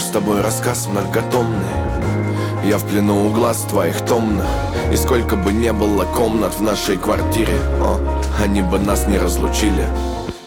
с тобой рассказ многотомный. Я в плену у глаз твоих томных. И сколько бы не было комнат в нашей квартире, они бы нас не разлучили.